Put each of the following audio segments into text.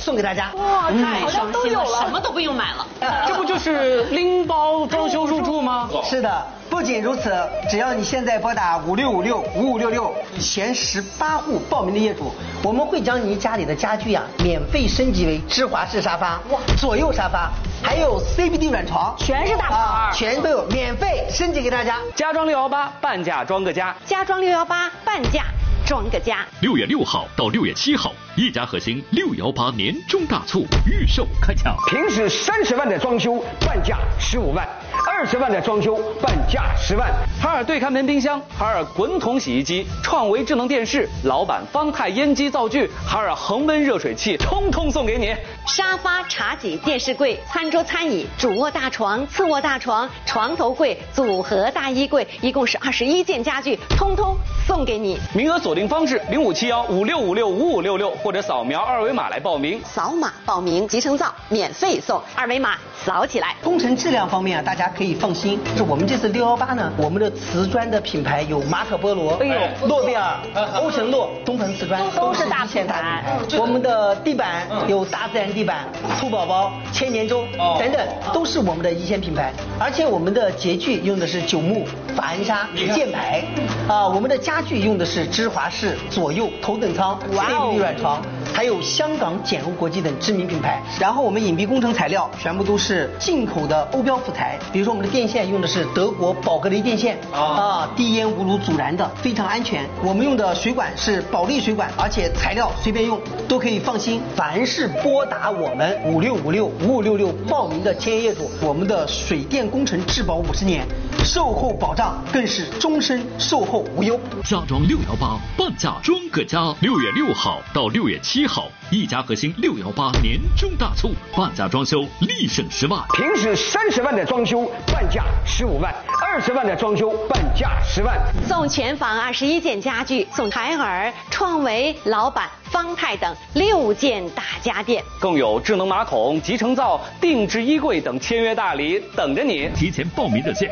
送给大家。 哇，太伤心了，什么都不用买了。 这不就是拎包装修入住吗？ 是的。不仅如此，只要你现在拨打56565566前18户报名的业主，我们会将您家里的家具免费升级为芝华士沙发、左右沙发，还有 CBD 软床， 全是大牌， 全都有免费升级给大家。 家装618，半价装个家。 家装618，半价装个家。 6月6号到6月7号，一家核心618年终大促预售开抢。 平时30万的装修，半价15万；20万的装修，半价10万。 海尔对看门冰箱、海尔滚筒洗衣机、创维智能电视、老板方太烟机灶具、海尔恒温热水器，通通送给你。 沙发、茶几、电视柜、餐桌、餐椅、主卧大床、次卧大床、床头柜、组合大衣柜，一共是21件家具，通通送给你。 名额锁定方式057156565566，或者扫描2维码来报名。 扫码报名，集成灶免费送，2维码扫起来。 工程质量方面大家可以放心，是我们这次618呢，我们的瓷砖的品牌有马可波罗、诺贝尔、欧神洛、东鹏瓷砖， 都是大品牌。 我们的地板有大自然地板、兔宝宝、千年舟等等，都是我们的一线品牌。而且我们的洁具用的是9木、法恩纱、箭牌，我们的家具用的是芝华士、左右头等舱、CBD 软床，还有香港简欧国际等知名品牌。然后我们隐蔽工程材料全部都是进口的欧标辅材，比如说我们的电线用的是德国宝格雷电线，低烟无炉阻燃的，非常安全。我们用的水管是保利水管，而且材料随便用都可以放心。凡是拨打我们56565566报名的签约业主，我们的水电工程质保50年，售后保障更是终身售后无忧。 家装618，半价装个家。6月6号到6月7号，一家核心618年终大促，半价装修立省10万。 平时30万的装修，半价15万；20万的装修，半价10万。 送全房21件家具，送海尔、创维、老板、方太等6件大家电， 更有智能马桶、集成灶、定制衣柜等签约大礼等着你。 提前报名热线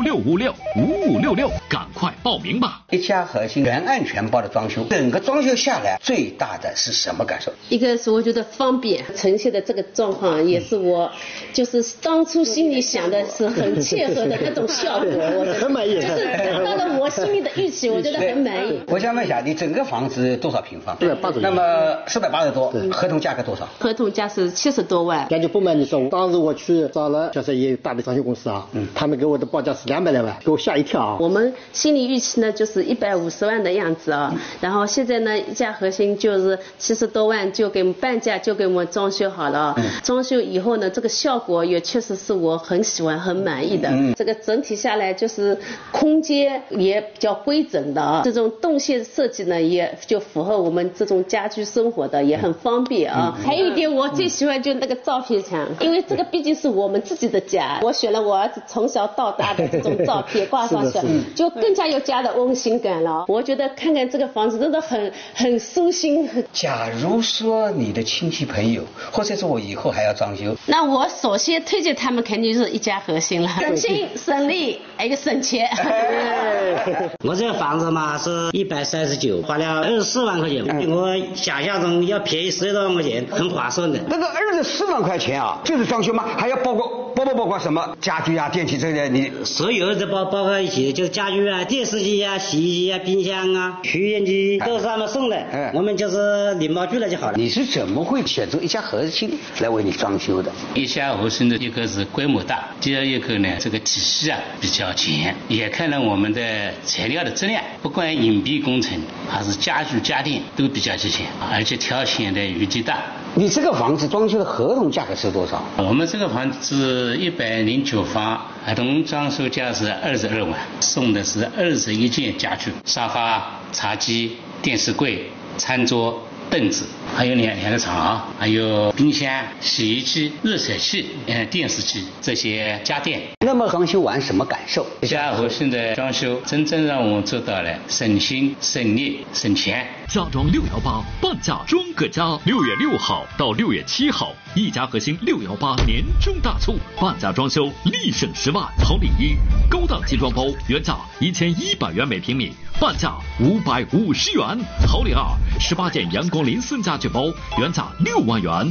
56565566，赶快报名吧！ 一家核心全安全包的装修，整个装修下来最大的是什么感受？ 一个是我觉得方便，呈现的这个状况也是我就是当初心里想的是很切合的那种效果，我很满意，就是达到了我心里的预期，我觉得很满意。 我想问一下，你整个房子多少平方 ？480。 那么480多，合同价格多少？ 合同价是70多万。 感觉不瞒你说，当时我去找了就是也有大的装修公司他们给我的报价是200来万，给我吓一跳我们心理预期呢就是150万的样子然后现在呢一家核心就是70多万就给我们半价就给我们装修好了装修以后呢这个效果也确实是我很喜欢很满意的这个整体下来就是空间也比较规整的这种动线设计呢也就符合我们这种家居生活的，也很方便还有一点我最喜欢就那个照片墙，因为这个毕竟是我们自己的家，我选了我儿子从小到大的这种照片挂上去就更加有家的温馨感了。我觉得看看这个房子真的很舒心。 假如说你的亲戚朋友，或者说我以后还要装修， 那我首先推荐他们肯定是一家核心了，省心省力还有省钱我这个房子嘛是139，花了24万块钱，比我想象中要便宜10多万块钱，很划算的。 那个24万块钱就是装修吗？还要包括什么家具电器这些？你所有的包括一起，就是家具电视机洗衣机冰箱取烟机都是他们送的我们就是领包去了就好了。 你是怎么会选择一家核心来为你装修的？ 一家核心的一个是规模大，第二一个呢这个体系比较全，也看了我们的材料的质量，不管隐蔽工程还是家具家电都比较齐全，而且挑选的余地大。 你这个房子装修的合同价格是多少？ 我们这个房子109方，合同装修价是22万，送的是21件家具，沙发、茶几、电视柜、餐桌、凳子，还有两个床，还有冰箱、洗衣机、热水器、电视机这些家电。 那么装修完什么感受？ 一家核心的装修真正让我做到了省心、省力、省钱。 家装618，半价装个家。6月6号到6月7号，一家核心618年终大促，半价装修立省10万。好领1高档集装包原价1100元每平米，半价550元。好领218件阳光林森家具包原价6万元。